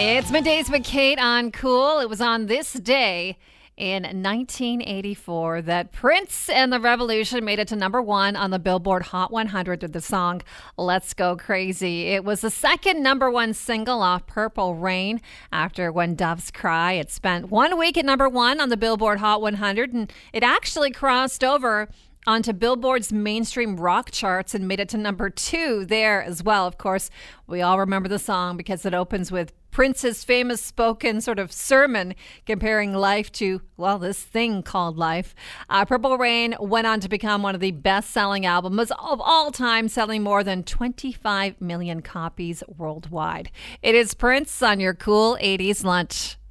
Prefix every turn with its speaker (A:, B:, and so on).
A: It's Middays with Kate on Cool. It was on this day in 1984 that Prince and the Revolution made it to number one on the Billboard Hot 100 with the song Let's Go Crazy. It was the second number one single off Purple Rain after When Doves Cry. It spent 1 week at number one on the Billboard Hot 100, and it actually crossed over onto Billboard's mainstream rock charts and made it to number two there as well. Of course, we all remember the song because it opens with Prince's famous spoken sort of sermon comparing life to, well, this thing called life. Purple Rain went on to become one of the best-selling albums of all time, selling more than 25 million copies worldwide. It is Prince on your Cool 80s Lunch.